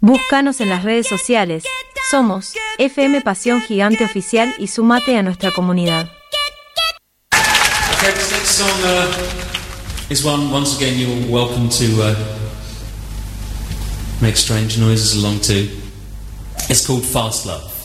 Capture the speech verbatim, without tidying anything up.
Búscanos en las redes sociales. Somos F M Pasión Gigante Oficial y sumate a nuestra comunidad. Okay, this next song uh, is one, once again, you're welcome to uh, make strange noises along to. It's called Fast Love.